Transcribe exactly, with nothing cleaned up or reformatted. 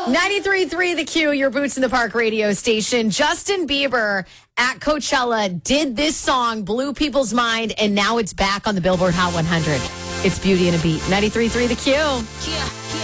ninety-three point three The Q, your Boots in the Park radio station. Justin Bieber at Coachella did this song, blew people's mind, and now it's back on the Billboard Hot one hundred. It's Beauty and a Beat. ninety-three point three The Q.